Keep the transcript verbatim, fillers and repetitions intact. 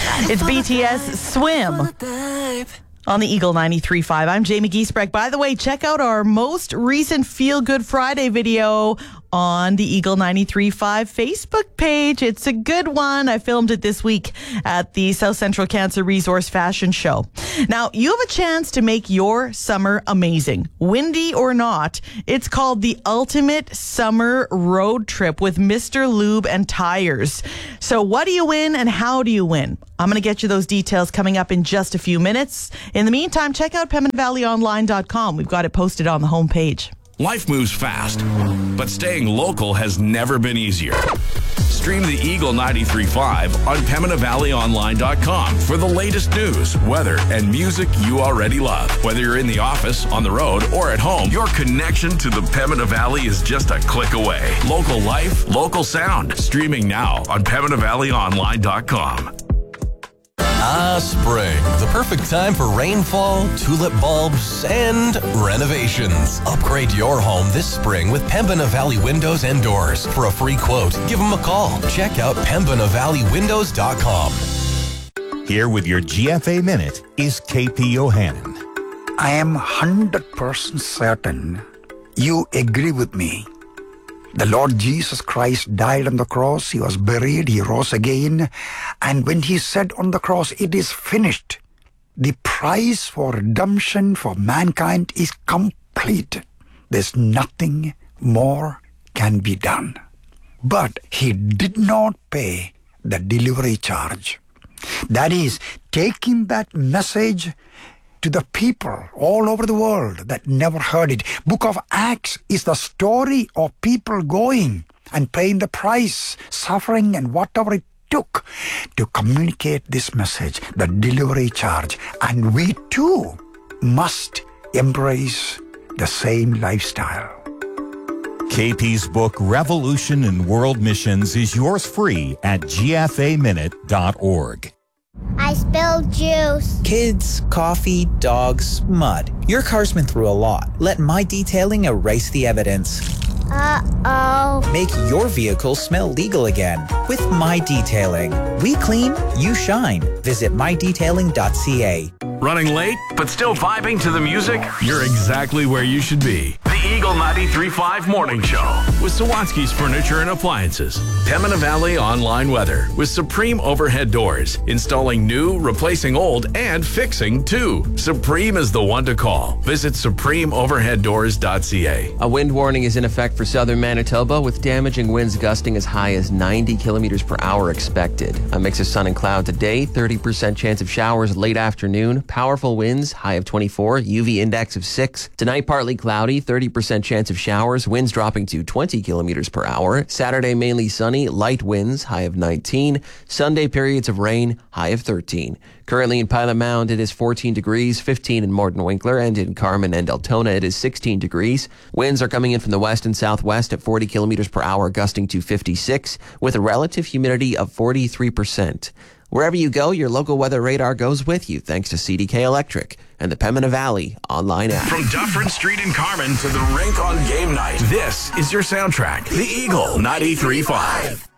It's B T S Swim on the Eagle ninety-three point five. I'm Jamie Giesbrecht. By the way, check out our most recent Feel Good Friday video on the Eagle ninety-three point five Facebook page. It's a good one. I filmed it this week at the South Central Cancer Resource Fashion Show. Now, you have a chance to make your summer amazing. Windy or not, it's called the Ultimate Summer Road Trip with Mister Lube and Tires. So what do you win and how do you win? I'm going to get you those details coming up in just a few minutes. In the meantime, check out Pembina Valley Online dot com. We've got it posted on the homepage. Life moves fast, but staying local has never been easier. Stream the Eagle ninety-three point five on Pembina Valley Online dot com for the latest news, weather, and music you already love. Whether you're in the office, on the road, or at home, your connection to the Pembina Valley is just a click away. Local life, local sound. Streaming now on Pembina Valley Online dot com. Ah, spring. The perfect time for rainfall, tulip bulbs, and renovations. Upgrade your home this spring with Pembina Valley Windows and Doors. For a free quote, give them a call. Check out Pembina Valley Windows dot com. Here with your G F A Minute is K P Yohannan. I am one hundred percent certain you agree with me. The Lord Jesus Christ died on the cross, he was buried, he rose again, and when he said on the cross, it is finished, the price for redemption for mankind is complete. There's nothing more can be done. But he did not pay the delivery charge. That is, taking that message to the people all over the world that never heard it. Book of Acts is the story of people going and paying the price, suffering, and whatever it took to communicate this message, the delivery charge. And we too must embrace the same lifestyle. K P's book, Revolution in World Missions, is yours free at G F A minute dot org. I spilled juice. Kids, coffee, dogs, mud. Your car's been through a lot. Let My Detailing erase the evidence. Uh-oh. Make your vehicle smell legal again with My Detailing. We clean, you shine. Visit my detailing dot c a. Running late, but still vibing to the music? You're exactly where you should be. The Eagle ninety-three point five Morning Show with Sawatsky's Furniture and Appliances. Pembina Valley Online Weather with Supreme Overhead Doors. Installing new, replacing old, and fixing too. Supreme is the one to call. Visit supreme overhead doors dot c a. A wind warning is in effect for southern Manitoba with damaging winds gusting as high as ninety kilometers per hour expected. A mix of sun and cloud today, thirty percent chance of showers late afternoon. Powerful winds, high of twenty-four, U V index of six. Tonight, partly cloudy, thirty percent chance of showers, winds dropping to twenty kilometers per hour. Saturday, mainly sunny, light winds, high of nineteen. Sunday, periods of rain, high of thirteen. Currently in Pilot Mound, it is fourteen degrees, fifteen in Morton Winkler, and in Carmen and Deltona, it is sixteen degrees. Winds are coming in from the west and southwest at forty kilometers per hour, gusting to fifty-six, with a relative humidity of forty-three percent. Wherever you go, your local weather radar goes with you, thanks to C D K Electric and the Pembina Valley Online app. From Dufferin Street in Carmen to the rink on game night, this is your soundtrack, the Eagle ninety-three point five.